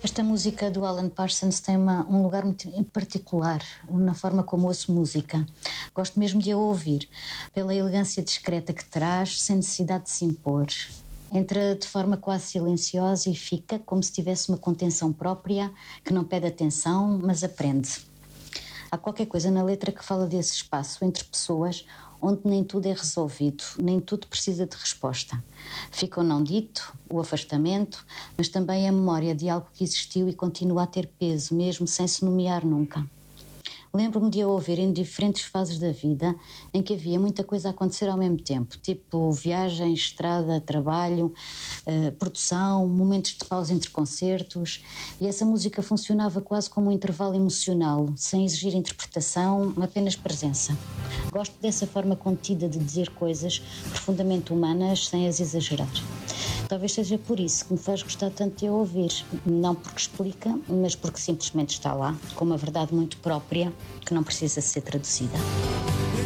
Esta música do Alan Parsons tem um lugar muito particular na forma como ouço música. Gosto mesmo de a ouvir, pela elegância discreta que traz, sem necessidade de se impor. Entra de forma quase silenciosa e fica como se tivesse uma contenção própria, que não pede atenção, mas aprende. Há qualquer coisa na letra que fala desse espaço entre pessoas onde nem tudo é resolvido, nem tudo precisa de resposta. Fica o não dito, o afastamento, mas também a memória de algo que existiu e continua a ter peso, mesmo sem se nomear nunca. Lembro-me de a ouvir em diferentes fases da vida em que havia muita coisa a acontecer ao mesmo tempo, tipo viagem, estrada, trabalho, produção, momentos de pausa entre concertos, e essa música funcionava quase como um intervalo emocional, sem exigir interpretação, apenas presença. Gosto dessa forma contida de dizer coisas profundamente humanas sem as exagerar. Talvez seja por isso que me faz gostar tanto de a ouvir, não porque explica, mas porque simplesmente está lá, com uma verdade muito própria que não precisa ser traduzida.